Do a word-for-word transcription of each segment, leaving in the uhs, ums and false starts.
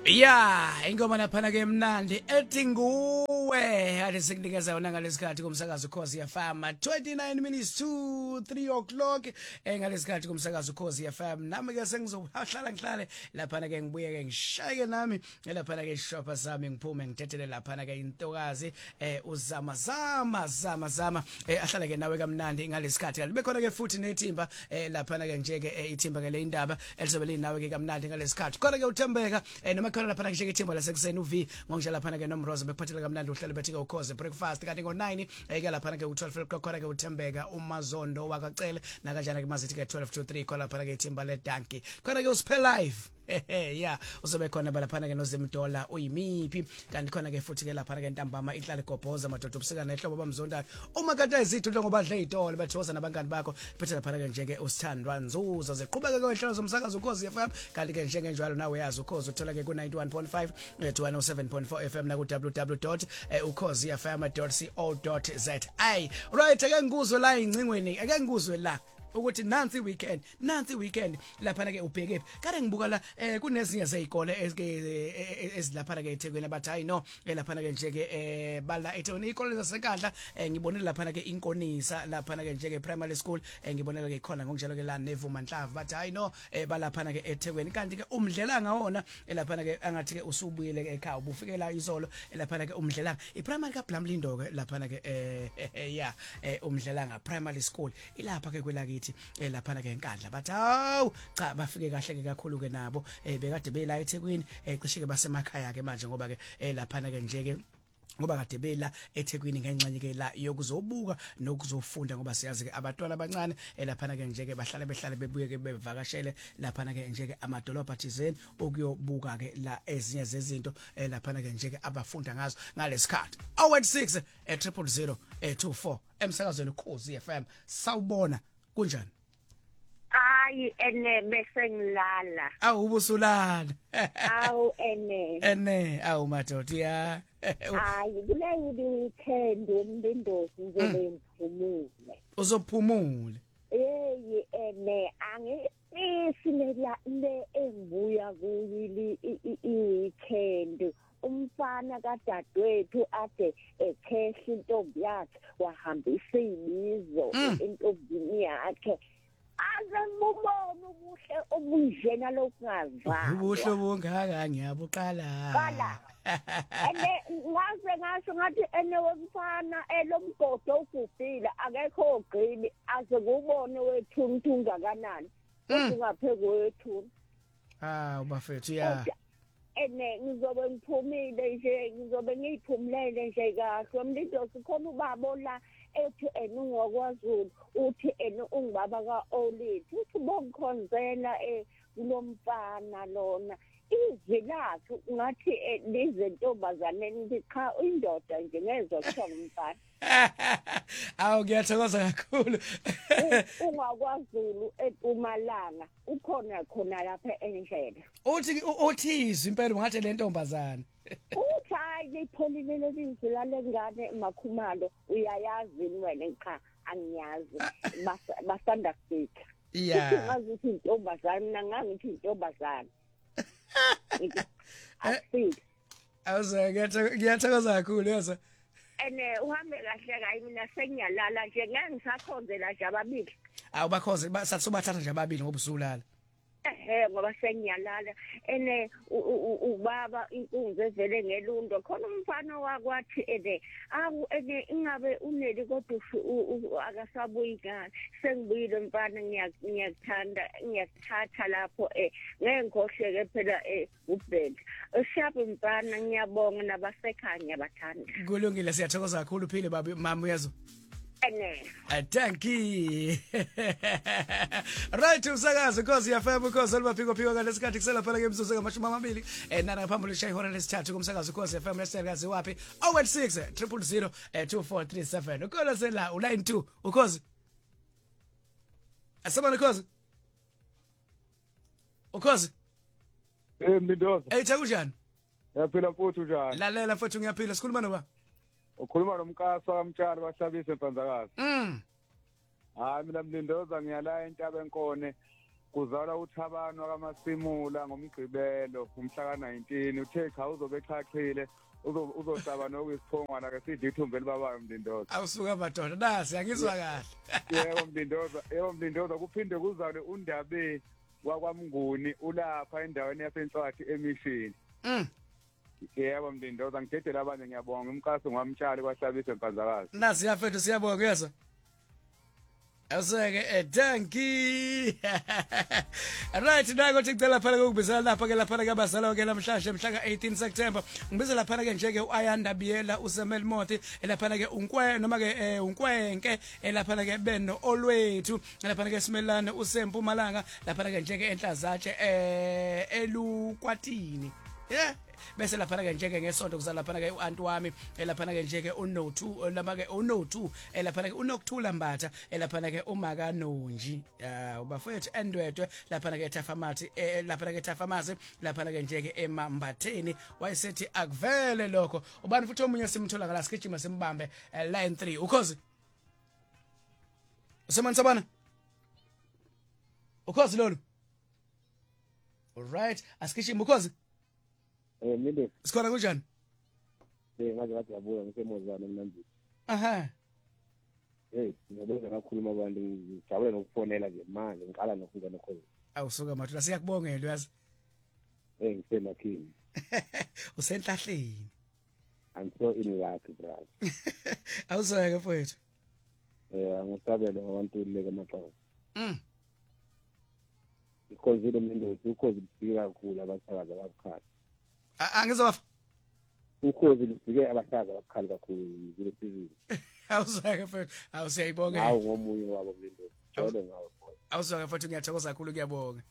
Yeah, ingoma laphana ke mnandi ethi nguwe ade sikunikeza yona ngalesikhathi kumsakazo Khosi F M twenty-nine minutes to three o'clock ngalesikhathi kumsakazo Khosi F M nami ke sengizohlala ngihlale laphana ke ngibuye ke ngishayeke nami laphana ke shopper sami ngiphume ngithethele laphana ke intokazi eh uzama zama zama zama eh ahlala ke nawe kamnandi ngalesikhathi libe khona ke futhi nethimba eh laphana ke nje ke ithimba ke le indaba elizobe linawe ke kamnandi ngalesikhathi khona ke uThembeka eh noma khona laphana ke ithimba lasekuseni uV ngonje laphana ke nomroza bephathela kamnandi uhlale bethi ke ukhoze breakfast kanti ngo nine eh ke laphana ke u12 khona ke uThembeka uMazondo wakacele nakanjana ke mazithi ke twelve to three khona laphana ke ithimba le Danki khona ke usiphe live yeah uzobe khona balaphana ke noZimdola uyimiphi kanti khona ke futhi ke laphana ke ntambama ihlale gobhoza madoda ubusika nehlobo bamzondayo uma kade izithu ngobadla izitolo bethoza nabangani bakho phethe laphana ke nje ke usithandwa nzuzo zeqhubeka ke inhlelo zomsakazo Ukhozi F M kanti ke njenge njalo nawe yazi Ukhozi uthola ke ku ninety-one point five to one oh seven point four F M na ku w w w dot ukhozi f m dot co dot z a right ake ngikuzwe la ingcingweni ake ngikuzwe la ukuthi nansi weekend nansi weekend laphana ke ubheke kade ngibuka la eh kunezinye zezikole ezilaphana ke eThekwini abathi hayi no laphana ke nje ke eh bala eThekwini ikole zasenkandla ngibonile laphana ke inkonisa laphana ke nje ke primary school ngibonela ke khona ngokunjalo ke la Nevuma Nhlavu bathi hayi no balaphana ke eThekwini kanti ke umdlelanga wona laphana ke angathi ke usubuyile ke ekhaya ubufike la izolo laphana ke umdlelanga iprimary ka Blamlindo ke laphana ke eh yeah umdlelanga primary school ilapha ke kwelaki eh laphana ke enkandla bathi hawu cha bafike kahle ke kakhulu ke nabo eh bekade bela eThekwini eh cishe ke basemakhaya ke manje ngoba ke eh laphana ke nje ke ngoba kade bela eThekwini ngenxanye ke la yokuzobuka nokuzofunda ngoba siyazi ke abantwana abancane laphana ke nje ke bahlala behlale bebuye ke bevakashele laphana ke nje ke amadolobha thizeni okuyobuka ke la ezinye zezinto laphana ke nje ke abafunda ngazo ngalesikhathi oh eight six triple zero two four emsakazweni Ukhozi F M sawubona kunjani Hayi ene bese ngilala awu ubusulala awu ene ene awu madoda ya hayi kule weekend umbindosi ngizobe ngiphumule uzophumule hey ene angisinela le engibuya kuyili i-weekend umfana kadadewethu ade ekhehla intombi yakhe wahambisa ibizo intombi yakhe azembubona ubuhle obunjena lokungazwa ubuhle bungaka ngiyabuqala qala ene ngaze ngasho ngathi ene wemfana elomgodo ugubhile akekho ogqili aze kubone wethu umthunga kanani ungapheke wethu ah ubafethu ya ene ngizobe ngiphumile nje ngizobe ngiphumulele nje kahle umlindosi khona ubaba la ethi ene ngokwaZulu uthi ene ungibaba kaOlithi uthi bongikhonzela eh kulomfana lona izwi lakhe ngathi lizentombazaneni licha indoda nje ngezwe kuthiwa umfana awu ngiyathokoza kakhulu ungakwaZulu ePumalanga ukhona khona lapha endlela uthi uthizwe impela ungathi le ntombazana uthi hayi lipholile lelizwi lalengane makhumalo uyayazi wena cha angiyazi basanda kufika yeah ngazi ukuthi intombazana ngangithi intombazana asifika awuze ngiyathokoza kakhulu yeza ene uhambe kahle kayi mina sengiyalala nje ngeke ngisakhonzela nje ababili awubakhoze sathi sobathatha nje ababili ngoba usulala ehe ngoba sengiyalala ene ubaba inkunzi evele ngelundo khona umfana wakwathi ene awu ene ingabe uneli kodwa akasabuyi kahle sengibuyile mfana ngiyakuthanda ngiyakuthatha lapho eh ngeke ngikhohleke phela eh ubhele ushabe mfana ngiyabonga nabasekhaya ngiyabathanda kulungile siyathokoza kakhulu phile baba mama uyazo ene thank you right usakazi Ukhozi F M Ukhozi libaphiko phiko ngalesikhathi kusela phela ke imzuzu ngamashumi amabili eh nana phambili shayi hora lesithathu kumsakazi Ukhozi F M lesikazi wapi oh eight six triple zero two four three seven ukola sela uline two Ukhozi asabana Ukhozi Ukhozi eh Mndoza hey kunjani yaphila mfuthu njani lalela mfuthu ngiyaphila sikhuluma noba ukhuluma nomkasa kamtshari bahlabise emfanzakazi mm hayi mina Mndoza ngiyala intaba enkone kuzalwa uThabano kaMasimula ngomgqibelo umhla ka nineteen uthe cha uzobe xhaxhile uzosaba nokuyisiphongwana ke sidla ithumbe libabayo Mlindoza. Awusuka madoda nasi angizwa kahle. Yebo Mlindoza, yebo Mlindoza kuphinde kuzalwe uNdabe kwakwamnguni ulapha endaweni yaseNtswathi eMishini. Mm. Yebo Mlindoza ngidedela abanye ngiyabonga umkaso ngwamtshali kwahlabisa empanzakazi. Nasi yafethu siyabonga yesa. Awuseke eh danki. Right nako ngicela phela ukubizela lapha ke lapha ke abazalwa ke namhlanje mhla ka eighteen September ngibizela lapha ke nje ke uAyanda Biyela uSamuel Mothi lapha ke unkwe noma ke unkwenke lapha ke beno olwethu lapha ke Simelane uSempumalanga lapha ke nje ke enhlazatshe eh elukwatini yeah bese lapha ke nje ke ngesonto kuzala lapha ke uanti wami lapha ke nje ke uno two lapha ke uno two lapha ke unokuthula mbatha lapha ke umaka nonji ubafethu endwedwe lapha ke Tafamati lapha ke Tafamasi lapha ke nje ke emambatheni wayesethi akuvele lokho ubani futhi omunye simthola ngala sigijima simbambe line three ukhozi usemantsabana ukhozi lolu all right asigijima ukhozi. Eh Mlindoza. Sikhona kunjani? Eh ngaze ngathi yabuya ngisemozana mnandi. Aha. Eh ngiyabonga kakhulu abantu ngijabule nokufonela nje manje ngiqala nokufika nokho. Awusuka mathula siyakubongela uyazi. Eh ngisemakhini. Usenhlahleni. I'm so in luck brother. Awuseke mfowethu. Eh ngusabele abantu leke amaxhosa. Mm. Because ile Mlindoza ukhozi lifika kakhulu abasakaza abakhali. Angizwa ukhozi lifike abahlaka abakhali kakhulu kule sizini. Awuseke mfowethu awusiyayibonga. Hawu ngomunye wabo Mlindoza. Jolo ngawo. Awuseke mfowethu ngiyathokoza kakhulu kuyabonga.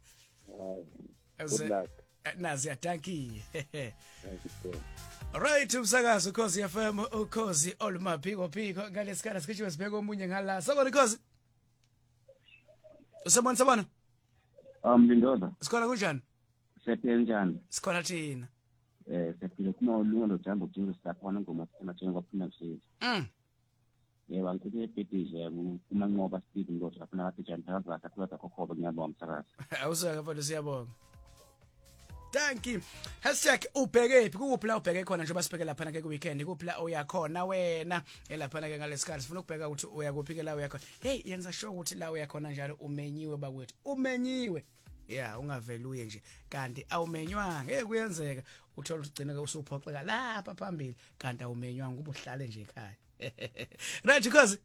Awuseke. Nazi yatanki. Thank you. Alright umsakazo Ukhozi F M Ukhozi olumaphiko phiko ngalesikhala sikhiwe sibheke omunye ngala. Sabona Ukhozi? Usebona sabona? Um Mlindoza. Sikhona kunjani? Sephele njani? Sikhona thina. Eh sephele kuma ulungelo jambo udinga sisaphona ngoma sematheni kwaphina kusiza. Mm. Yebo ngikuthi ebhedishe kuma ngoba speed ngosha afuna ngathi jantaza akathula takhoba ngiyabonga umsakazo. Awuseke mfowethu siyabonga. Thank you. Hashtag ubheke phi kuphi la ubheke khona njengoba sibheke lapha ke ku weekend kuphi la uyakhona wena elapha ke ngalesikhathi sifuna ukubheka ukuthi uyakuphi ke la uyakhona. Hey yenza sure ukuthi la uyakhona njalo umenyiwe bakwethu. Umenyiwe. Yeah ungaveli uye nje kanti awumenywanga hey kuyenzeka uthola ugcina ke usuphoxeka lapha phambili kanti awumenywanga kuba uhlale nje ekhaya. Right because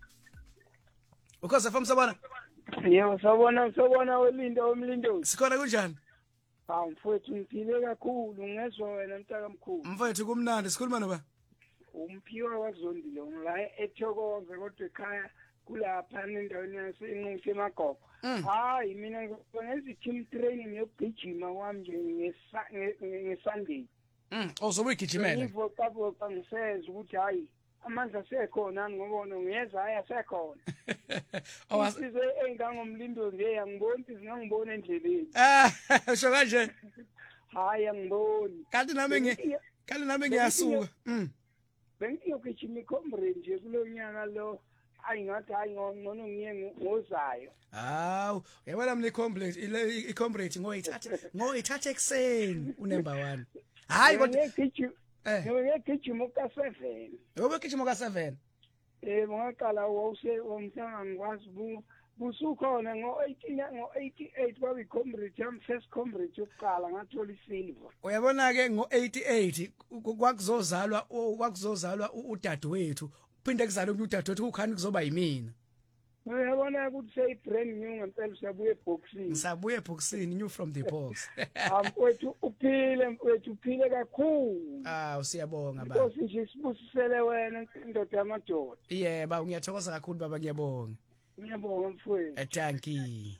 because from sabona yebo sabona sabona welinda umlindo sikhona kunjani? Hawu mfowethu ngiphile kakhulu ngezwe wena mntaka mkhulu. Mfowethu kumnandi sikhuluma noba? Umphiwa wazondile ngila eThokoze kodwa ekhaya kulapha endaweni yasenqise emagogo. Hayi mina ngizoyenza team training yokugijima kwami nje ngeSunday. Mm ozobe ugijimela. Ngivo kabo bangiseza ukuthi hayi amandla sekhona ngibona ngiyeza haya sekhona. Awasize engangomlindo nje yangibona izingangibona endleleni. Ah usho kanje. Hayi angiboni. Kanti nami ngi kanti nami ngiyasuka. Mm. Bengiyogijima iComrade nje kulonyaka lo ayingathi hayi ngcono ngiye ngozayo. Hawu yabona mina iComrade ile iComrade ngoyithatha ngoyithatha ekseni uNumber one. Hayi kodwa ngigijima eh ngigijima ka seven. Yobe gijima ka seven. Eh ngaqala wawuse womhlanga ngikwazi bu busukhona ngo eighteen ngo eighty-eight kwabi Comrade jam first Comrade yokuqala ngathola isilver. Uyabona ke ngo eighty-eight kwakuzozalwa kwakuzozalwa udadewethu phinde kuzalwe udadewethu ukhani kuzoba yimina. Uyabona ukuthi say brand new ngempela siyabuye eboxini. Ngisabuye eboxini new from the box. Amfowethu uphile mfowethu uphile kakhulu. Ah usiyabonga baba. Nkosi nje sibusisele wena indoda yamadoda. Yeba ngiyathokoza kakhulu baba ngiyabonga. Ngiyabonga mfowethu. Thank you.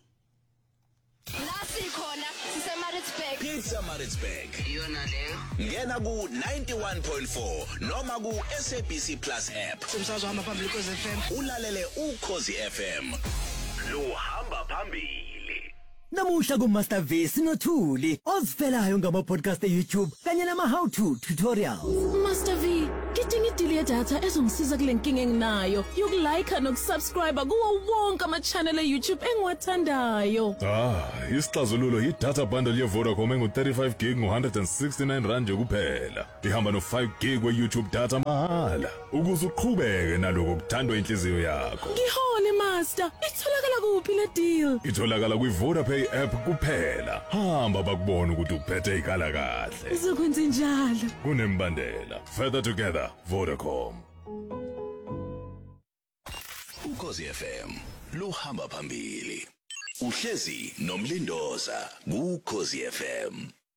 Nasi khona siseMaritzburg. Pizza Maritzburg. Iyona leyo. Ngena ku ninety-one point four noma ku S A B C Plus app. Umsakazo hamba phambili Ukhozi F M. Ulalele Ukhozi F M. Lo hamba phambili. Namuhla ku Master V sinothuli ozivelayo ngama podcast eYouTube kanye nama how to tutorials. Master V, ngidinga idili ye data ezongisiza kule nkinga enginayo yokulike nokusubscribe kuwo wonke ama channel eYouTube engiwathandayo. Ah, isixazululo yi-data bundle ye-Vodacom engu thirty-five gig ngo one hundred sixty-nine rand kuphela. Ihamba no five gig we-YouTube data mahala ukuze uqhubeke naloko kuthandwa inhliziyo yakho. Ngihole Master, itholakala kuphi le deal? Itholakala kwi-Vodapay app kuphela. Hamba bakubona ukuthi uphethe ikhala kahle. Izokwenza njalo. Kunembandela. Further together, Vodacom. Ukhosi F M luhamba phambili. Uhlezi nomlindoza ku Ukhosi F M.